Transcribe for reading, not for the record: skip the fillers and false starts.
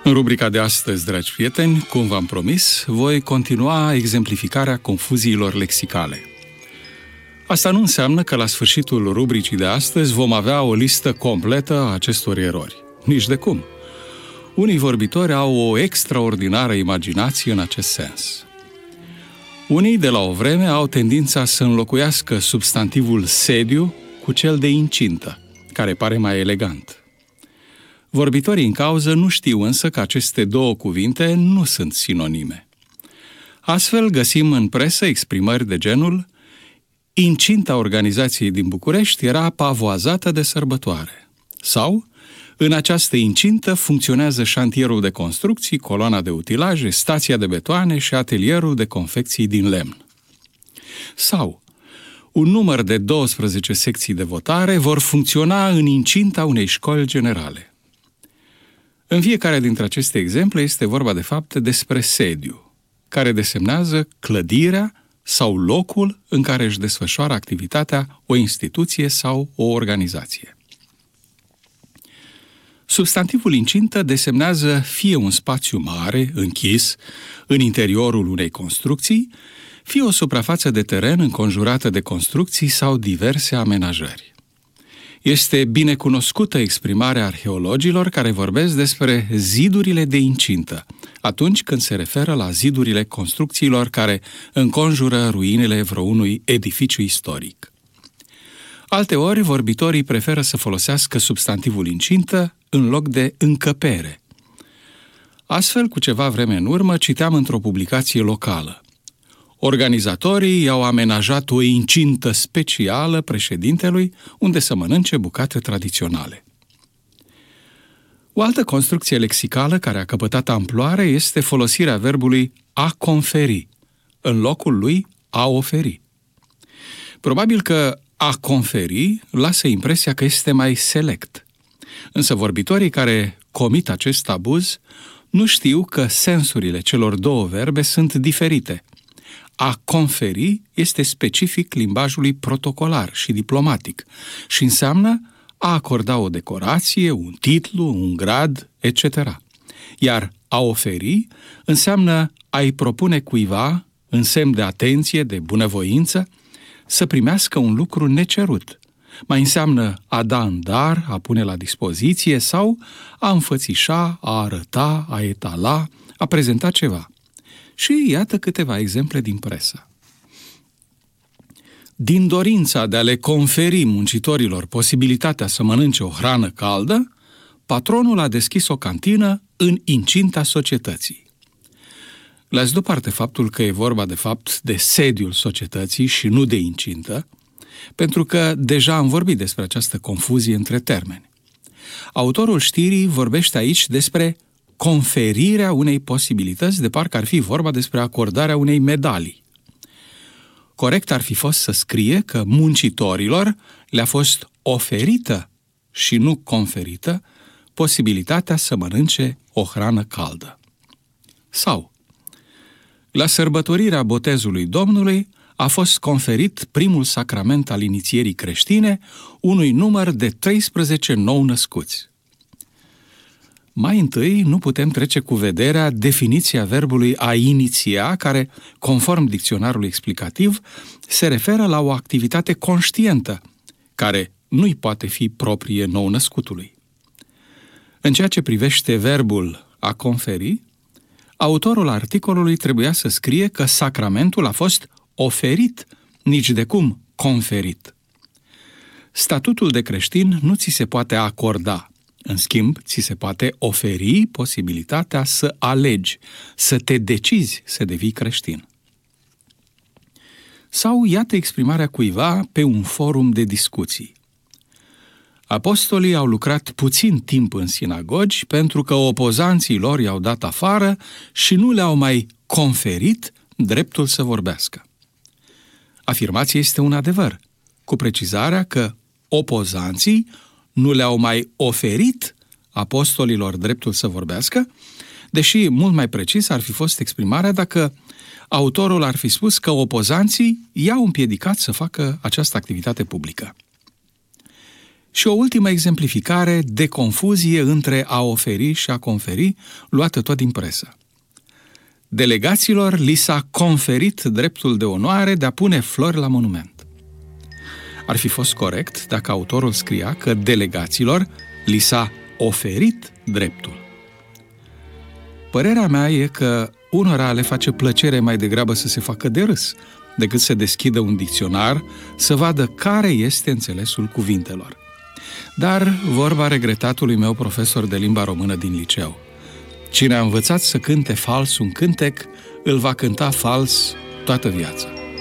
În rubrica de astăzi, dragi prieteni, cum v-am promis, voi continua exemplificarea confuziilor lexicale. Asta nu înseamnă că la sfârșitul rubricii de astăzi vom avea o listă completă a acestor erori. Nici de cum. Unii vorbitori au o extraordinară imaginație în acest sens. Unii, de la o vreme, au tendința să înlocuiască substantivul sediu cu cel de incintă, care pare mai elegant. Vorbitorii în cauză nu știu însă că aceste două cuvinte nu sunt sinonime. Astfel găsim în presă exprimări de genul: incinta organizației din București era pavoazată de sărbătoare. Sau: în această incintă funcționează șantierul de construcții, coloana de utilaje, stația de betoane și atelierul de confecții din lemn. Sau: un număr de 12 secții de votare vor funcționa în incinta unei școli generale. În fiecare dintre aceste exemple este vorba de fapt despre sediu, care desemnează clădirea sau locul în care își desfășoară activitatea o instituție sau o organizație. Substantivul incintă desemnează fie un spațiu mare, închis, în interiorul unei construcții, fie o suprafață de teren înconjurată de construcții sau diverse amenajări. Este binecunoscută exprimarea arheologilor care vorbesc despre zidurile de incintă, atunci când se referă la zidurile construcțiilor care înconjură ruinele vreunui edificiu istoric. Alteori, vorbitorii preferă să folosească substantivul incintă în loc de încăpere. Astfel, cu ceva vreme în urmă, citeam într-o publicație locală: organizatorii i-au amenajat o incintă specială președintelui unde să mănânce bucate tradiționale. O altă construcție lexicală care a căpătat amploare este folosirea verbului a conferi, în locul lui a oferi. Probabil că a conferi lasă impresia că este mai select, însă vorbitorii care comit acest abuz nu știu că sensurile celor două verbe sunt diferite. A conferi este specific limbajului protocolar și diplomatic și înseamnă a acorda o decorație, un titlu, un grad, etc. Iar a oferi înseamnă a-i propune cuiva, în semn de atenție, de bunăvoință, să primească un lucru necerut. Mai înseamnă a da în dar, a pune la dispoziție sau a înfățișa, a arăta, a etala, a prezenta ceva. Și iată câteva exemple din presă. Din dorința de a le conferi muncitorilor posibilitatea să mănânce o hrană caldă, patronul a deschis o cantină în incinta societății. Las deoparte faptul că e vorba de fapt de sediul societății și nu de incintă, pentru că deja am vorbit despre această confuzie între termeni. Autorul știrii vorbește aici despre conferirea unei posibilități, de parcă ar fi vorba despre acordarea unei medalii. Corect ar fi fost să scrie că muncitorilor le-a fost oferită și nu conferită posibilitatea să mănânce o hrană caldă. Sau: la sărbătorirea botezului Domnului a fost conferit primul sacrament al inițierii creștine unui număr de 13 nou-născuți. Mai întâi, nu putem trece cu vederea definiția verbului a iniția, care, conform dicționarului explicativ, se referă la o activitate conștientă, care nu-i poate fi proprie nou-născutului. În ceea ce privește verbul a conferi, autorul articolului trebuia să scrie că sacramentul a fost oferit, nici de cum conferit. Statutul de creștin nu ți se poate acorda. În schimb, ți se poate oferi posibilitatea să alegi, să te decizi să devii creștin. Sau iată exprimarea cuiva pe un forum de discuții: apostolii au lucrat puțin timp în sinagogi pentru că opozanții lor i-au dat afară și nu le-au mai conferit dreptul să vorbească. Afirmația este un adevăr, cu precizarea că opozanții nu le-au mai oferit apostolilor dreptul să vorbească, deși mult mai precis ar fi fost exprimarea dacă autorul ar fi spus că opozanții i-au împiedicat să facă această activitate publică. Și o ultimă exemplificare de confuzie între a oferi și a conferi, luată tot din presă. Delegaților li s-a conferit dreptul de onoare de a pune flori la monument. Ar fi fost corect dacă autorul scria că delegaților li s-a oferit dreptul. Părerea mea e că unora le face plăcere mai degrabă să se facă de râs, decât să deschidă un dicționar să vadă care este înțelesul cuvintelor. Dar vorba regretatului meu profesor de limba română din liceu: cine a învățat să cânte fals un cântec, îl va cânta fals toată viața.